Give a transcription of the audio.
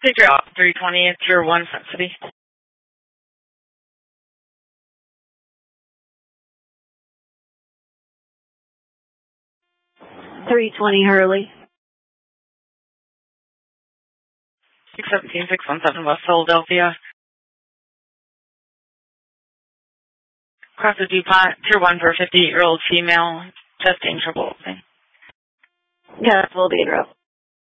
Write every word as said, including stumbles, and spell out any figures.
Figure out three twenty, it's your one Front City. three twenty Hurley. six seventeen, six one seven West Philadelphia. Across the DuPont, tier one for a fifty-eight-year-old female, chest pain, trouble opening. Yeah, full beat rope.